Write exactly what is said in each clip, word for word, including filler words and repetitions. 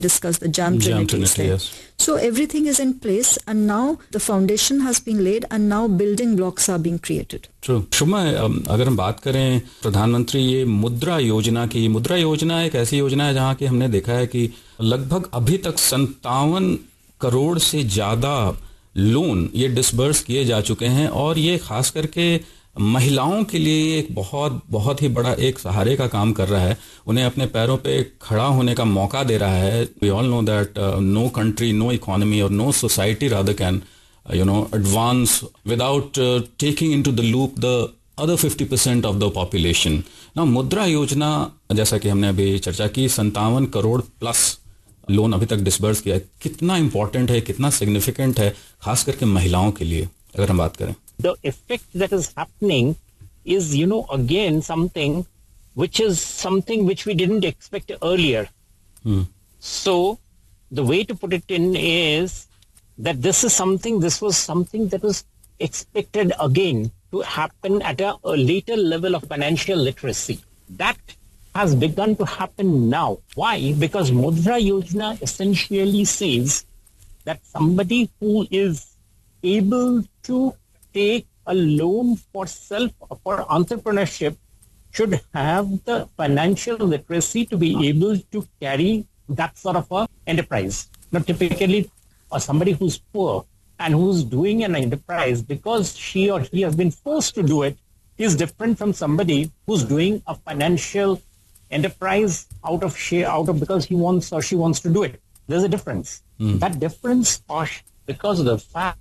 discussed, the Jam Trinity. Jam Trinity, yes. So everything is in place, and now the foundation has been laid, and now building blocks are being created. True. शुभमा, अगर हम बात करें प्रधानमंत्री ये मुद्रा योजना की, मुद्रा योजना एक ऐसी योजना है जहाँ की हमने देखा है कि लगभग अभी तक संतावन करोड़ से ज्यादा लोन ये डिसबर्स किए जा चुके हैं, और ये खास करके महिलाओं के लिए एक बहुत बहुत ही बड़ा एक सहारे का काम कर रहा है, उन्हें अपने पैरों पे खड़ा होने का मौका दे रहा है. We all know that no country, no economy और no society rather can you know advance without taking into the loop the other fifty percent of the population. ना मुद्रा योजना, जैसा कि हमने अभी चर्चा की, संतावन करोड़ प्लस लोन अभी तक डिसबर्स किया है. कितना इंपॉर्टेंट है, कितना सिग्निफिकेंट है खास करके महिलाओं के लिए अगर हम बात करें? The effect that is happening is, you know, again, something which is something which we didn't expect earlier. Hmm. So the way to put it in is that this is something, this was something that was expected again to happen at a, a later level of financial literacy. That has begun to happen now. Why? Because Mudra Yojana essentially says that somebody who is able to take a loan for self, for entrepreneurship, should have the financial literacy to be able to carry that sort of a enterprise. Now, typically, uh, somebody who's poor and who's doing an enterprise because she or he has been forced to do it is different from somebody who's doing a financial enterprise out of share, out of because he wants or she wants to do it. There's a difference. Mm. That difference, because of the fact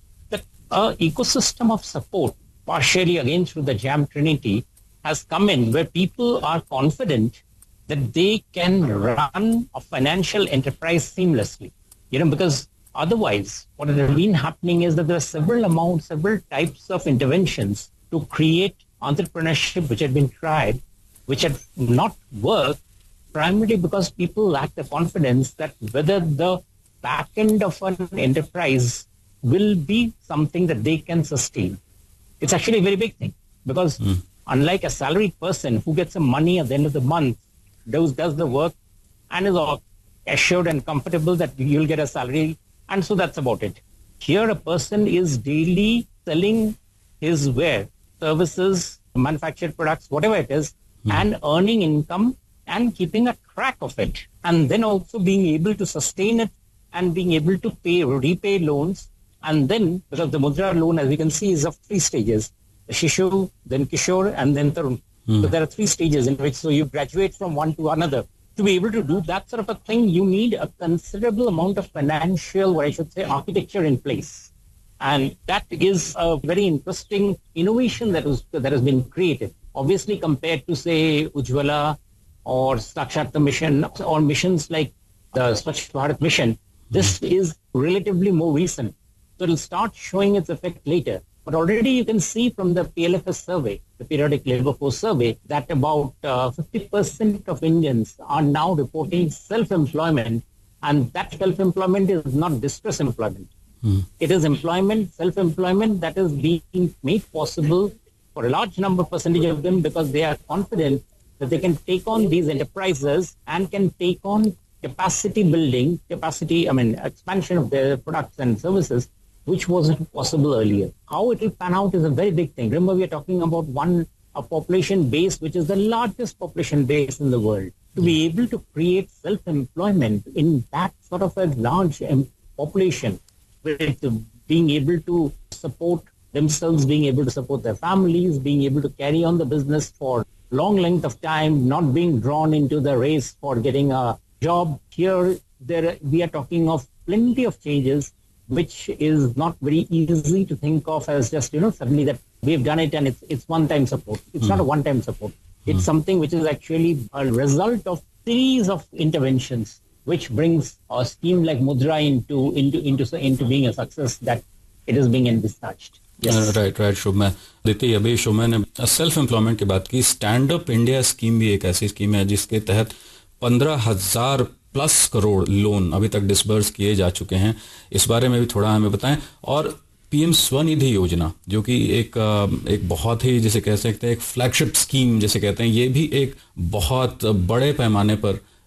an ecosystem of support, partially again through the Jam Trinity, has come in where people are confident that they can run a financial enterprise seamlessly. You know, because otherwise, what has been happening is that there are several amounts, several types of interventions to create entrepreneurship which had been tried, which had not worked, primarily because people lack the confidence that whether the back end of an enterprise will be something that they can sustain. It's actually a very big thing because mm. unlike a salaried person who gets some money at the end of the month, does, does the work and is assured and comfortable that you'll get a salary, and so that's about it. Here a person is daily selling his ware, services, manufactured products, whatever it is, mm. and earning income and keeping a track of it, and then also being able to sustain it and being able to pay, repay loans. And then, because the Mudra loan, as we can see, is of three stages: the Shishu, then Kishore, and then Tarun. Mm. So there are three stages in which so you graduate from one to another. To be able to do that sort of a thing, you need a considerable amount of financial, what I should say, architecture in place. And that is a very interesting innovation that was that has been created. Obviously, compared to, say, Ujjwala or Sakshat Mission or missions like the Swachh Bharat mission, this mm. is relatively more recent. So it'll start showing its effect later. But already you can see from the P L F S survey, the Periodic Labour Force survey, that about uh, fifty percent of Indians are now reporting self-employment, and that self-employment is not distress employment. Hmm. It is employment, self-employment that is being made possible for a large number percentage of them because they are confident that they can take on these enterprises and can take on capacity building, capacity, I mean, expansion of their products and services, which wasn't possible earlier. How it will pan out is a very big thing. Remember, we are talking about one a population base, which is the largest population base in the world. To be able to create self-employment in that sort of a large um, population, with being able to support themselves, being able to support their families, being able to carry on the business for long length of time, not being drawn into the race for getting a job. Here, there we are talking of plenty of changes, which is not very easy to think of as just, you know, suddenly that we've done it and it's it's one-time support. It's mm. not a one-time support. It's mm. something which is actually a result of series of interventions, which brings a scheme like Mudra into into into into being a success that it is being envisaged. Yes. Right right शुभमा देती अभी शुभमा ने self employment की बात की. Stand up India scheme भी एक ऐसी scheme है जिसके तहत पंद्रह हजार प्लस करोड़ लोन अभी तक डिसबर्स किए जा चुके हैं. इस बारे में भी थोड़ा हमें बताएं. और पीएम स्वनिधि योजना जो कि एक एक बहुत ही जिसे कह सकते हैं एक फ्लैगशिप स्कीम जिसे कहते हैं, ये भी एक बहुत बड़े पैमाने पर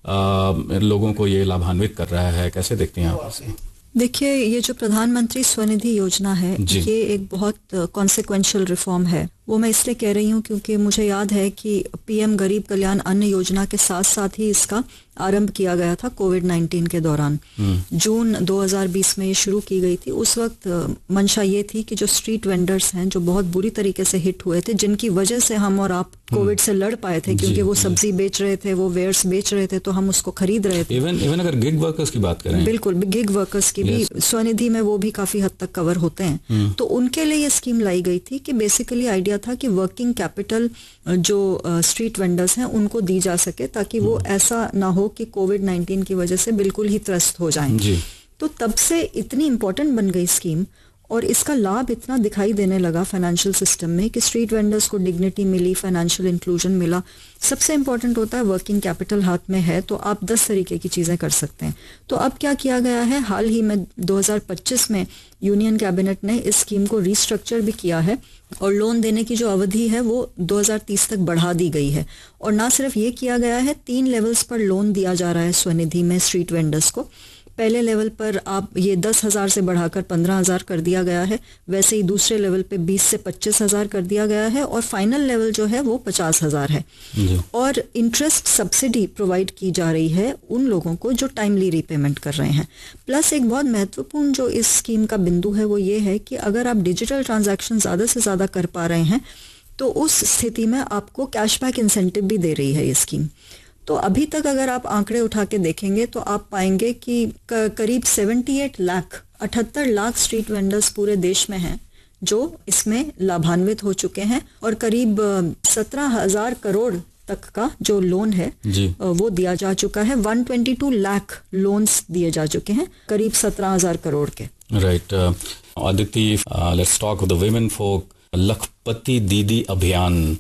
आ, लोगों को ये लाभान्वित कर रहा है, कैसे देखते हैं आप इसे? देखिए, ये जो प्रधानमंत्री स्वनिधि योजना है ये एक बहुत कॉन्सिक्वेंशियल रिफॉर्म है। वो मैं इसलिए कह रही हूँ क्योंकि मुझे याद है कि पीएम गरीब कल्याण अन्न योजना के साथ साथ ही इसका आरंभ किया गया था कोविड नाइन्टीन के दौरान। जून दो हज़ार बीस में ये शुरू की गई थी। उस वक्त मंशा ये थी कि जो स्ट्रीट वेंडर्स हैं जो बहुत बुरी तरीके से हिट हुए थे, जिनकी वजह से हम और आप कोविड से लड़ पाए थे क्योंकि वो सब्जी बेच रहे थे, वो वेयर्स बेच रहे थे, तो हम उसको खरीद रहे थे। इवन इवन अगर गिग वर्कर्स की बात करें, बिल्कुल, गिग वर्कर्स की भी स्वनिधि में वो भी काफी हद तक कवर होते हैं। तो उनके लिए ये स्कीम लाई गई थी कि बेसिकली आइडिया था कि वर्किंग कैपिटल जो स्ट्रीट वेंडर्स हैं उनको दी जा सके ताकि वो ऐसा ना हो कि कोविड नाइन्टीन की वजह से बिल्कुल ही त्रस्त हो जाएं। जी। तो तब से इतनी इम्पोर्टेंट बन गई स्कीम और इसका लाभ इतना दिखाई देने लगा फाइनेंशियल सिस्टम में कि स्ट्रीट वेंडर्स को डिग्निटी मिली, फाइनेंशियल इंक्लूजन मिला। सबसे इम्पोर्टेंट होता है वर्किंग कैपिटल हाथ में है तो आप दस तरीके की चीज़ें कर सकते हैं। तो अब क्या किया गया है, हाल ही में दो हज़ार पच्चीस में यूनियन कैबिनेट ने इस स्कीम को रीस्ट्रक्चर भी किया है और लोन देने की जो अवधि है वो दो हज़ार तीस तक बढ़ा दी गई है। और ना सिर्फ ये किया गया है, तीन लेवल्स पर लोन दिया जा रहा है स्वनिधि में स्ट्रीट वेंडर्स को। पहले लेवल पर आप ये दस हजार से बढ़ाकर पंद्रह हजार कर दिया गया है, वैसे ही दूसरे लेवल पे बीस से पच्चीस हजार कर दिया गया है और फाइनल लेवल जो है वो पचास हजार है। और इंटरेस्ट सब्सिडी प्रोवाइड की जा रही है उन लोगों को जो टाइमली रीपेमेंट कर रहे हैं। प्लस एक बहुत महत्वपूर्ण जो इस स्कीम का बिंदु है वो ये है कि अगर आप डिजिटल ट्रांजैक्शन ज़्यादा से ज़्यादा कर पा रहे हैं तो उस स्थिति में आपको कैशबैक इंसेंटिव भी दे रही है ये स्कीम। तो अभी तक अगर आप आंकड़े उठा के देखेंगे तो आप पाएंगे कि करीब अठहत्तर लाख अठहत्तर लाख स्ट्रीट वेंडर्स पूरे देश में हैं जो इसमें लाभान्वित हो चुके हैं और करीब सत्रह हजार करोड़ तक का जो लोन है वो दिया जा चुका है। एक सौ बाईस लाख लोन्स दिए जा चुके हैं करीब सत्रह हजार करोड़ के। Right Aditi, let's talk of the women for लखपति दीदी अभियान।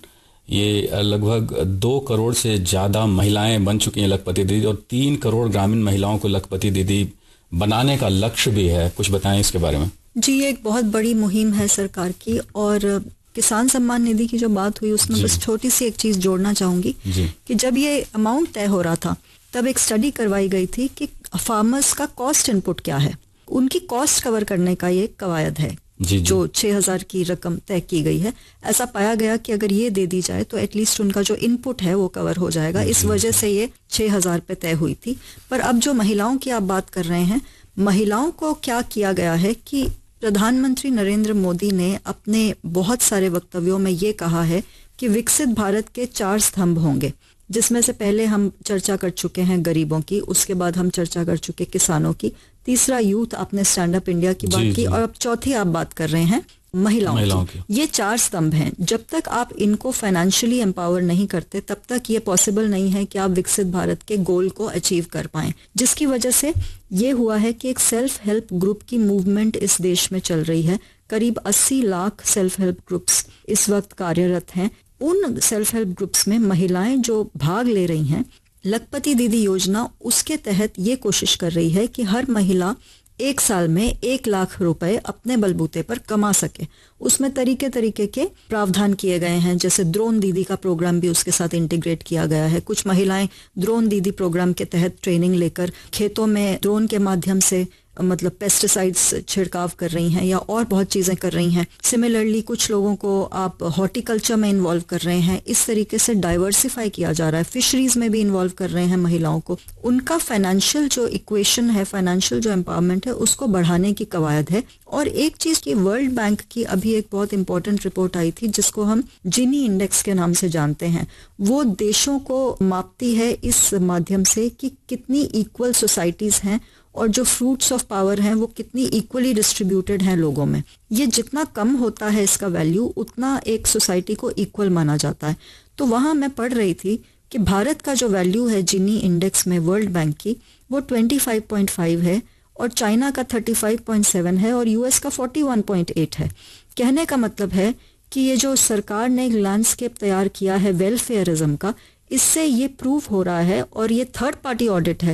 ये लगभग दो करोड़ से ज्यादा महिलाएं बन चुकी हैं लखपति दीदी और तीन करोड़ ग्रामीण महिलाओं को लखपति दीदी बनाने का लक्ष्य भी है। कुछ बताएं इसके बारे में। जी, ये एक बहुत बड़ी मुहिम है सरकार की और किसान सम्मान निधि की जो बात हुई उसमें बस छोटी सी एक चीज जोड़ना चाहूंगी कि जब ये अमाउंट तय हो रहा था तब एक स्टडी करवाई गई थी कि फार्मर्स का कॉस्ट इनपुट क्या है, उनकी कॉस्ट कवर करने का ये कवायद है जी, जो छह हजार की रकम तय की गई है। ऐसा पाया गया कि अगर ये दे दी जाए तो एटलीस्ट उनका जो इनपुट है वो कवर हो जाएगा। इस वजह से ये छह हजार पे तय हुई थी। पर अब जो महिलाओं की आप बात कर रहे हैं, महिलाओं को क्या किया गया है कि प्रधानमंत्री नरेंद्र मोदी ने अपने बहुत सारे वक्तव्यों में ये कहा है कि विकसित भारत के चार स्तंभ होंगे, जिसमें से पहले हम चर्चा कर चुके हैं गरीबों की, उसके बाद हम चर्चा कर चुके किसानों की, तीसरा यूथ, आपने स्टैंड अप इंडिया की बात की और अब चौथी आप बात कर रहे हैं महिलाओं, महिलाओं की। की ये चार स्तंभ हैं। जब तक आप इनको फाइनेंशियली एम्पावर नहीं करते तब तक ये पॉसिबल नहीं है कि आप विकसित भारत के गोल को अचीव कर पाएं, जिसकी वजह से ये हुआ है कि एक सेल्फ हेल्प ग्रुप की मूवमेंट इस देश में चल रही है। करीब अस्सी लाख सेल्फ हेल्प ग्रुप्स इस वक्त कार्यरत हैं। उन सेल्फ हेल्प ग्रुप्स में महिलाएं जो भाग ले रही हैं, लखपति दीदी योजना उसके तहत ये कोशिश कर रही है कि हर महिला एक साल में एक लाख रुपए अपने बलबूते पर कमा सके। उसमें तरीके तरीके के प्रावधान किए गए हैं, जैसे ड्रोन दीदी का प्रोग्राम भी उसके साथ इंटीग्रेट किया गया है। कुछ महिलाएं ड्रोन दीदी प्रोग्राम के तहत ट्रेनिंग लेकर खेतों में ड्रोन के माध्यम से मतलब पेस्टिसाइड्स छिड़काव कर रही हैं या और बहुत चीजें कर रही हैं। सिमिलरली कुछ लोगों को आप हॉर्टिकल्चर में इन्वॉल्व कर रहे हैं। इस तरीके से डाइवर्सिफाई किया जा रहा है। फिशरीज में भी इन्वॉल्व कर रहे हैं महिलाओं को। उनका फाइनेंशियल जो इक्वेशन है, फाइनेंशियल जो एम्पावरमेंट है, उसको बढ़ाने की कवायद है। और एक चीज की वर्ल्ड बैंक की अभी एक बहुत इंपॉर्टेंट रिपोर्ट आई थी जिसको हम जिनी इंडेक्स के नाम से जानते हैं। वो देशों को मापती है इस माध्यम से कि कितनी इक्वल सोसाइटीज हैं और जो फ्रूट्स ऑफ पावर हैं वो कितनी इक्वली डिस्ट्रीब्यूटेड हैं लोगों में। ये जितना कम होता है इसका वैल्यू, उतना एक सोसाइटी को इक्वल माना जाता है। तो वहां मैं पढ़ रही थी कि भारत का जो वैल्यू है जिनी इंडेक्स में वर्ल्ड बैंक की, वो पच्चीस पॉइंट पाँच है और चाइना का पैंतीस पॉइंट सात है और यूएस का इकतालीस पॉइंट आठ है। कहने का मतलब है कि ये जो सरकार ने एक लैंडस्केप तैयार किया है वेलफेयरिज्म का, इससे ये प्रूव हो रहा है और ये थर्ड पार्टी ऑडिट है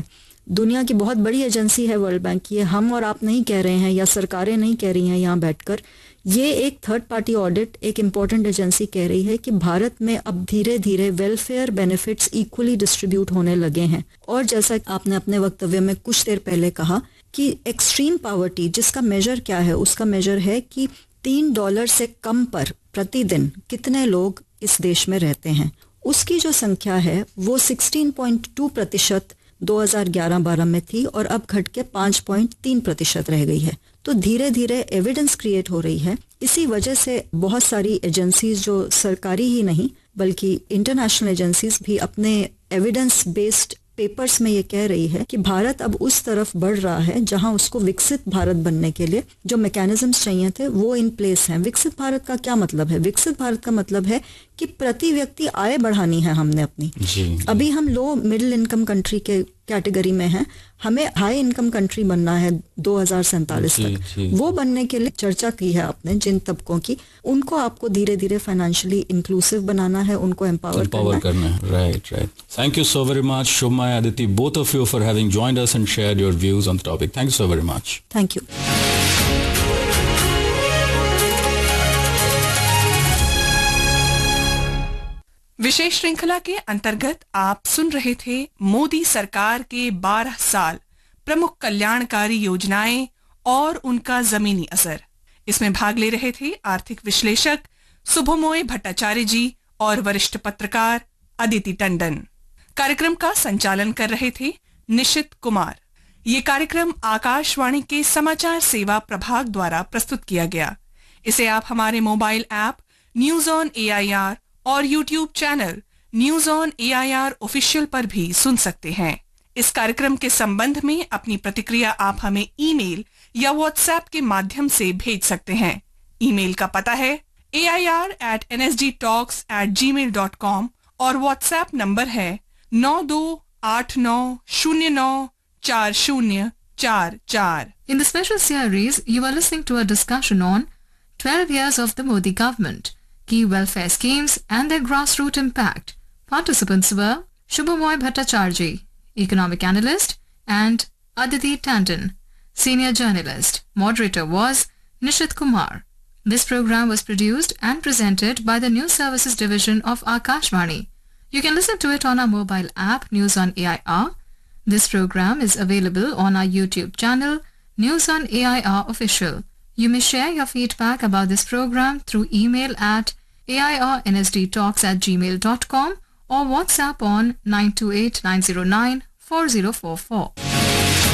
दुनिया की बहुत बड़ी एजेंसी है वर्ल्ड बैंक की, हम और आप नहीं कह रहे हैं या सरकारें नहीं कह रही हैं यहाँ बैठकर, ये एक थर्ड पार्टी ऑडिट, एक इम्पॉर्टेंट एजेंसी कह रही है कि भारत में अब धीरे धीरे वेलफेयर बेनिफिट्स इक्वली डिस्ट्रीब्यूट होने लगे हैं। और जैसा आपने अपने वक्तव्य में कुछ देर पहले कहा कि एक्सट्रीम पॉवर्टी जिसका मेजर क्या है, उसका मेजर है कि तीन डॉलर से कम पर प्रतिदिन कितने लोग इस देश में रहते हैं। उसकी जो संख्या है वो सोलह पॉइंट दो प्रतिशत दो हज़ार ग्यारह बारह में थी और अब घट के पाँच पॉइंट तीन प्रतिशत रह गई है। तो धीरे धीरे एविडेंस क्रिएट हो रही है। इसी वजह से बहुत सारी एजेंसीज जो सरकारी ही नहीं बल्कि इंटरनेशनल एजेंसीज भी अपने एविडेंस बेस्ड पेपर्स में ये कह रही है कि भारत अब उस तरफ बढ़ रहा है जहां उसको विकसित भारत बनने के लिए जो मैकेनिज्म्स चाहिए थे वो इन प्लेस हैं। विकसित भारत का क्या मतलब है? विकसित भारत का मतलब है कि प्रति व्यक्ति आय बढ़ानी है हमने अपनी। जी, जी. अभी हम लो मिडिल इनकम कंट्री के कैटेगरी में हैं, हमें हाई इनकम कंट्री बनना है दो हज़ार सैंतालीस तक। जी. वो बनने के लिए चर्चा की है आपने जिन तबकों की, उनको आपको धीरे धीरे फाइनेंशियली इंक्लूसिव बनाना है, उनको एम्पावर करना, करना है। Right right thank you so very much शुभमा, Aditi, both of you for having joined us and shared your views on the topic. Thank you so very much. Thank you. विशेष श्रृंखला के अंतर्गत आप सुन रहे थे मोदी सरकार के बारह साल प्रमुख कल्याणकारी योजनाएं और उनका जमीनी असर। इसमें भाग ले रहे थे आर्थिक विश्लेषक सुभोमोय भट्टाचार्य जी और वरिष्ठ पत्रकार अदिति टंडन। कार्यक्रम का संचालन कर रहे थे निशित कुमार। ये कार्यक्रम आकाशवाणी के समाचार सेवा प्रभाग द्वारा प्रस्तुत किया गया। इसे आप हमारे mobile app news on A I R और YouTube channel news on A I R official पर भी सुन सकते हैं। इस कार्यक्रम के संबंध में अपनी प्रतिक्रिया आप हमें ईमेल या व्हाट्सएप के माध्यम से भेज सकते हैं। ईमेल का पता है ए I R eight N S D talks eight ji mail dot com और व्हाट्सएप नंबर है नौ दो आठ नौ शून्य नौ चार शून्य चार चार। In the special series, you are listening to a discussion on twelve years of the Modi government, key welfare schemes and their grassroots impact. Participants were Shubhamoy Bhattacharjee, economic analyst, and Aditi Tandon, senior journalist. Moderator was Nishit Kumar. This program was produced and presented by the News Services Division of Akashvani. You can listen to it on our mobile app News on A I R. This program is available on our YouTube channel News on A I R Official. You may share your feedback about this program through email at A I R N S D talks at gmail dot com or WhatsApp on nine two eight nine zero nine four zero four four.